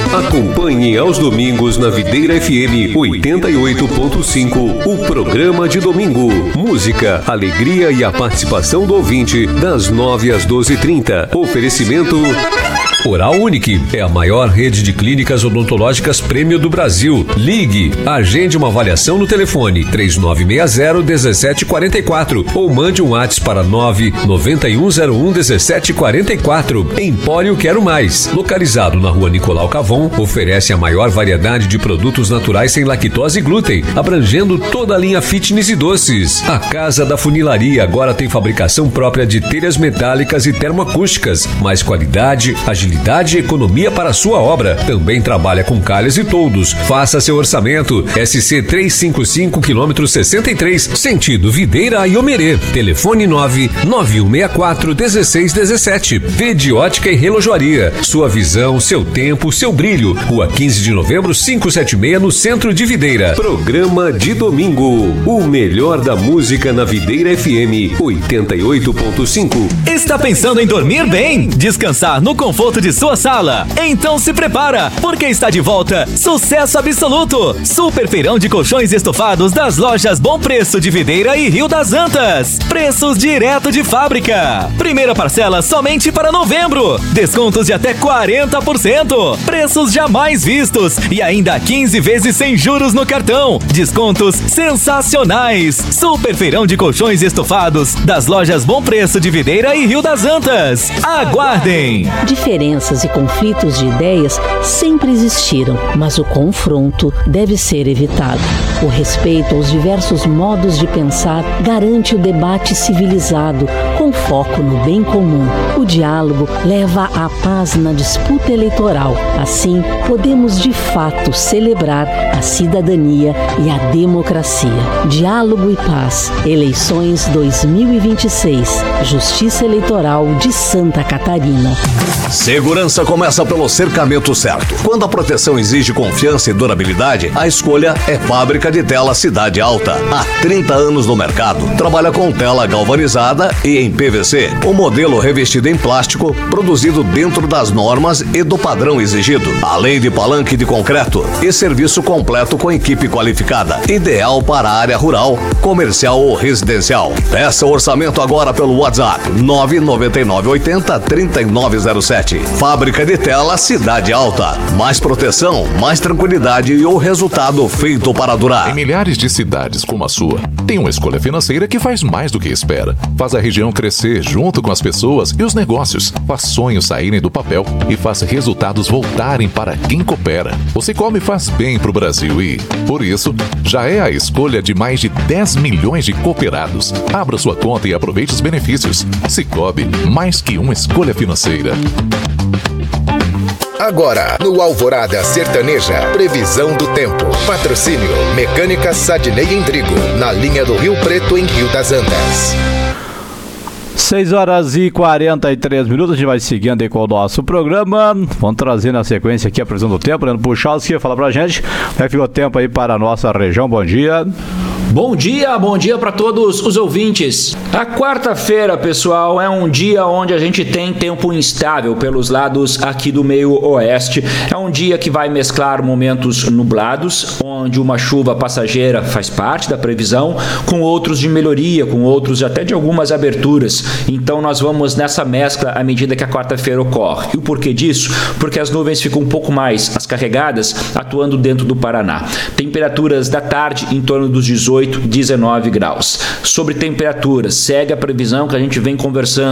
Acompanhe aos domingos na Videira FM 88.5 o programa de domingo. Música, alegria e a participação do ouvinte das 9 às 12h30. Oferecimento Oral Unique é a maior rede de clínicas odontológicas prêmio do Brasil. Ligue, agende uma avaliação no telefone 3960-1744 ou mande um WhatsApp para 99101-1744. Empório Quero Mais, localizado na rua Nicolau Cavon, oferece a maior variedade de produtos naturais sem lactose e glúten, abrangendo toda a linha fitness e doces. A Casa da Funilaria agora tem fabricação própria de telhas metálicas e termoacústicas, mais qualidade, agilidade e economia para a sua obra. Também trabalha com calhas e toldos. Faça seu orçamento. SC 355 km 63, sentido Videira a Iomerê. Telefone 99164-1617. Vede Ótica e Relojoaria. Sua visão, seu tempo, seu brilho. Rua 15 de novembro, 576, no centro de Videira. Programa de domingo. O melhor da música na Videira FM 88.5. Está pensando em dormir bem? Descansar no conforto de sua sala? Então se prepara, porque está de volta Sucesso Absoluto, Super Feirão de Colchões Estofados das lojas Bom Preço de Videira e Rio das Antas. Preços direto de fábrica. Primeira parcela somente para novembro. Descontos de até 40%. Preços jamais vistos e ainda 15 vezes sem juros no cartão. Descontos sensacionais. Super Feirão de Colchões Estofados das lojas Bom Preço de Videira e Rio das Antas. Aguardem! Diferenças e conflitos de ideias sempre existiram, mas o confronto deve ser evitado. O respeito aos diversos modos de pensar garante o debate civilizado, com foco no bem comum. O diálogo leva à paz na disputa eleitoral. Assim, podemos de fato celebrar a cidadania e a democracia. Diálogo e paz. Eleições 2026. Justiça Eleitoral de Santa Catarina. Segurança começa pelo cercamento certo. Quando a proteção exige confiança e durabilidade, a escolha é Fábrica de Tela Cidade Alta. Há 30 anos no mercado. Trabalha com tela galvanizada e em PVC. O modelo revestido em plástico, produzido dentro das normas e do padrão exigido. Além de palanque de concreto e serviço completo com equipe qualificada. Ideal para a área rural, comercial ou residencial. Peça o orçamento agora pelo WhatsApp 99980-3907. Fábrica de Tela Cidade Alta. Mais proteção, mais tranquilidade e o resultado feito para durar. Em milhares de cidades como a sua, tem uma escolha financeira que faz mais do que espera. Faz a região crescer junto com as pessoas e os negócios. Faz sonhos saírem do papel e faz resultados voltarem para quem coopera. O Sicoob faz bem pro Brasil e, por isso, já é a escolha de mais de 10 milhões de cooperados. Abra sua conta e aproveite os benefícios. Sicoob, mais que uma escolha financeira. Agora, no Alvorada Sertaneja, previsão do tempo. Patrocínio Mecânica Sadney Endrigo, na linha do Rio Preto, em Rio das Antas. 6h43, a gente vai seguindo aí com o nosso programa. Vamos trazer na sequência aqui a previsão do tempo. Leandro Puchalski, fala pra gente como é que ficou o tempo aí para a nossa região. Bom dia. Bom dia para todos os ouvintes. A quarta-feira, pessoal, é um dia onde a gente tem tempo instável pelos lados aqui do meio oeste. É um dia que vai mesclar momentos nublados, onde uma chuva passageira faz parte da previsão, com outros de melhoria, com outros até de algumas aberturas. Então nós vamos nessa mescla à medida que a quarta-feira ocorre. E o porquê disso? Porque as nuvens ficam um pouco mais carregadas, atuando dentro do Paraná. Temperaturas da tarde em torno dos 18, 19 graus. Sobre temperaturas, segue a previsão que a gente vem conversando.